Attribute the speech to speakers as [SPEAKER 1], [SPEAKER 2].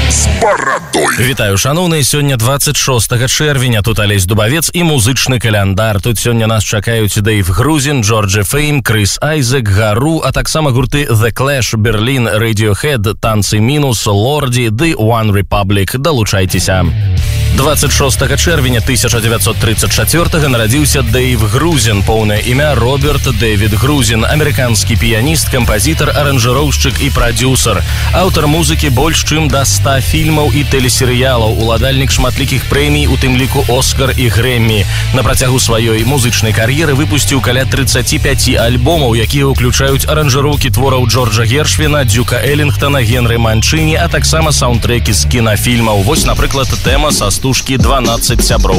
[SPEAKER 1] з барадой.
[SPEAKER 2] Вітаю, шановныя, сёння 26 чэрвеня, тут Алесь Дубавец і музычны каляндар. Тут сёння нас чакаюць Дэйв Грузін, Джорджи Фейм, Крис Айзек, Гару, а таксама гурты The Clash, Берлін, Radiohead, Танцы Мінус, Лорді, The One Republic. Далучайцеся. 26 чэрвеня 1934 нарадзіўся Дэйв Грузін, поўнае імя Роберт Дэвід Грузін, амерыканскі піяніст, кампазітар, аранжыроўшчык і прадзюсар, аўтар музыкі больш чым да 100 фільмаў і тэлесерыялаў, уладальнік шматлікіх прэмій, у тым ліку Оскар і Грэммі. На працягу сваёй музычнай кар'еры выпусціў каля 35 альбомаў, якія ўключаюць аранжыроўкі твораў Джорджа Гершвіна, Дюка Эллінгтона, Генры Манчыні, а таксама саундтрэкі з кінафільмаў. Вось, напрыклад, тэма са стужкі «12 сяброў».